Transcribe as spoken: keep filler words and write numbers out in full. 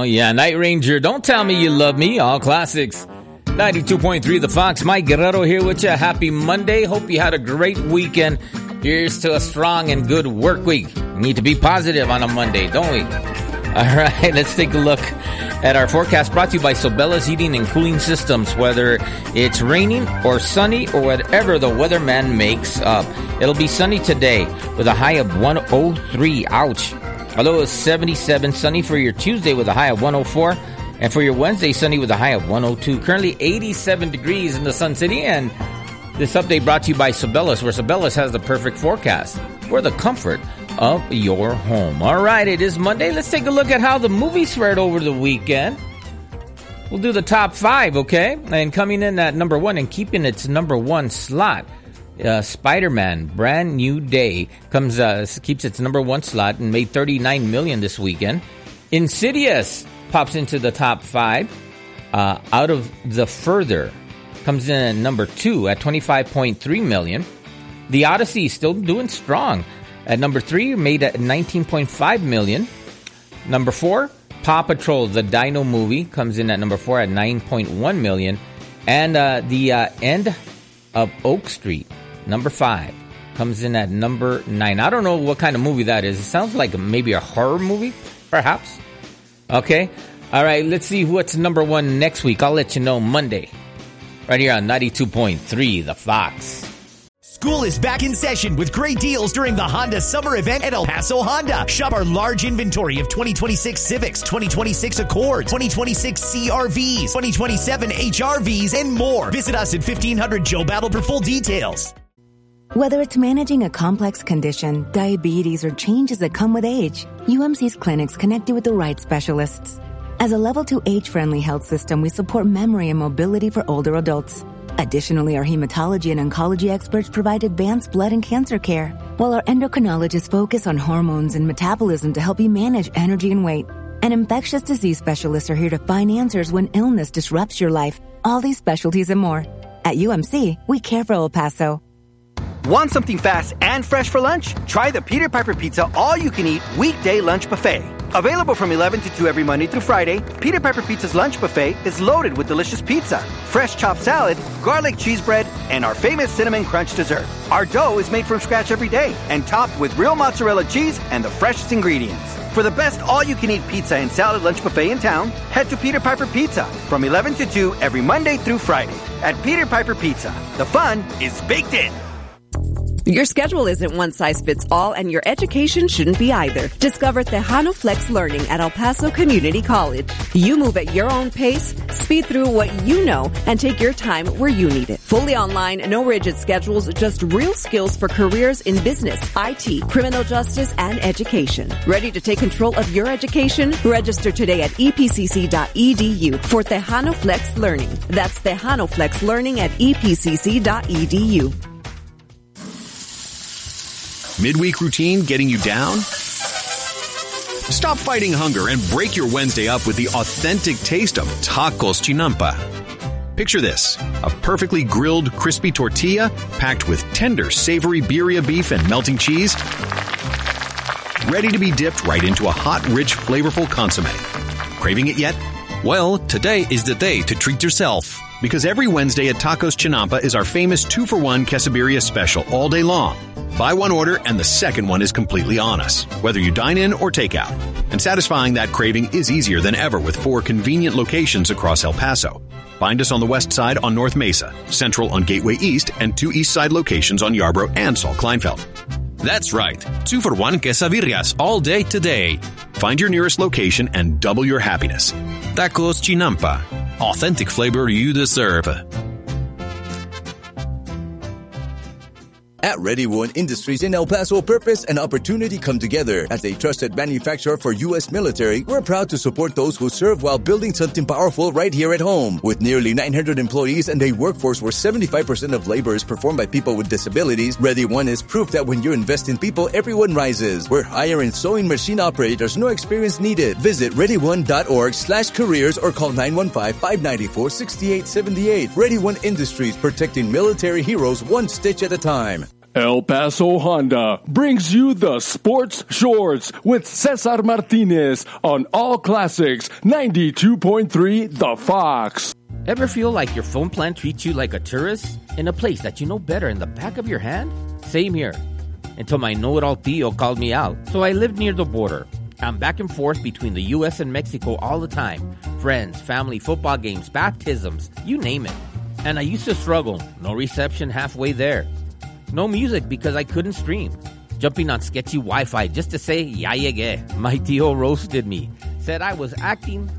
Oh, yeah. Night Ranger, Don't Tell Me You Love Me. All classics. ninety-two point three The Fox. Mike Guerrero here with you. Happy Monday. Hope you had a great weekend. Here's to a strong and good work week. We need to be positive on a Monday, don't we? All right, let's take a look at our forecast brought to you by Sobella's Heating and Cooling Systems. Whether it's raining or sunny or whatever the weatherman makes up. It'll be sunny today with a high of one oh three. Ouch. Although it's seventy-seven, sunny for your Tuesday with a high of one oh four. And for your Wednesday, sunny with a high of one oh two. Currently eighty-seven degrees in the Sun City. And this update brought to you by Sobella's, where Sobella's has the perfect forecast for the comfort of your home. All right, it is Monday. Let's take a look at how the movies fared over the weekend. We'll do the top five, okay? And coming in at number one and keeping its number one slot, Uh, Spider-Man Brand New Day comes uh, keeps its number one slot and made thirty-nine million dollars this weekend. Insidious pops into the top five. Uh, Out of the Further comes in at number two at twenty-five point three million dollars. The Odyssey still doing strong at number three, made at nineteen point five million dollars. Number four, Paw Patrol the Dino Movie comes in at number four at nine point one million dollars. And uh, the uh, End of Oak Street, number five, comes in at number nine. I don't know what kind of movie that is. It sounds like maybe a horror movie, perhaps. Okay. All right. Let's see what's number one next week. I'll let you know Monday. Right here on ninety-two point three The Fox. School is back in session with great deals during the Honda Summer Event at El Paso Honda. Shop our large inventory of twenty twenty-six Civics, twenty twenty-six Accords, twenty twenty-six C R Vs, twenty twenty-seven H R Vs, and more. Visit us at fifteen hundred Joe Battle for full details. Whether it's managing a complex condition, diabetes, or changes that come with age, U M C's clinics connect you with the right specialists. As a level two age-friendly health system, we support memory and mobility for older adults. Additionally, our hematology and oncology experts provide advanced blood and cancer care, while our endocrinologists focus on hormones and metabolism to help you manage energy and weight. And infectious disease specialists are here to find answers when illness disrupts your life. All these specialties and more. At U M C, we care for El Paso. Want something fast and fresh for lunch? Try the Peter Piper Pizza All-You-Can-Eat Weekday Lunch Buffet. Available from eleven to two every Monday through Friday, Peter Piper Pizza's lunch buffet is loaded with delicious pizza, fresh chopped salad, garlic cheese bread, and our famous cinnamon crunch dessert. Our dough is made from scratch every day and topped with real mozzarella cheese and the freshest ingredients. For the best all-you-can-eat pizza and salad lunch buffet in town, head to Peter Piper Pizza from eleven to two every Monday through Friday. At Peter Piper Pizza, the fun is baked in. Your schedule isn't one size fits all, and your education shouldn't be either. Discover Tejano Flex Learning at El Paso Community College. You move at your own pace, speed through what you know, and take your time where you need it. Fully online, no rigid schedules, just real skills for careers in business, I T, criminal justice, and education. Ready to take control of your education? Register today at e p c c dot e d u for Tejano Flex Learning. That's Tejano Flex Learning at e p c c dot e d u. Midweek routine getting you down? Stop fighting hunger and break your Wednesday up with the authentic taste of Tacos Chinampa. Picture this, a perfectly grilled, crispy tortilla packed with tender, savory birria beef and melting cheese, ready to be dipped right into a hot, rich, flavorful consomme. Craving it yet? Well, today is the day to treat yourself. Because every Wednesday at Tacos Chinampa is our famous two for one quesadilla special all day long. Buy one order and the second one is completely on us, whether you dine in or take out. And satisfying that craving is easier than ever with four convenient locations across El Paso. Find us on the west side on North Mesa, central on Gateway East, and two east side locations on Yarborough and Saul Kleinfeld. That's right, two for one quesadillas all day today. Find your nearest location and double your happiness. Tacos Chinampa, authentic flavor you deserve. At Ready One Industries in El Paso, purpose and opportunity come together. As a trusted manufacturer for U S military, we're proud to support those who serve while building something powerful right here at home. With nearly nine hundred employees and a workforce where seventy-five percent of labor is performed by people with disabilities, Ready One is proof that when you invest in people, everyone rises. We're hiring sewing machine operators, no experience needed. Visit ready one dot org slash careers or call nine one five, five nine four, six eight seven eight. Ready One Industries, protecting military heroes one stitch at a time. El Paso Honda brings you the Sports Shorts with Cesar Martinez on All Classics ninety-two point three The Fox. Ever feel like your phone plan treats you like a tourist in a place that you know better in the back of your hand? Same here. Until my know-it-all tío called me out. So I lived near the border. I'm back and forth between the U S and Mexico all the time. Friends, family, football games, baptisms, you name it. And I used to struggle. No reception halfway there. No music because I couldn't stream. Jumping on sketchy Wi-Fi just to say, ya llegué. My tío roasted me. Said I was acting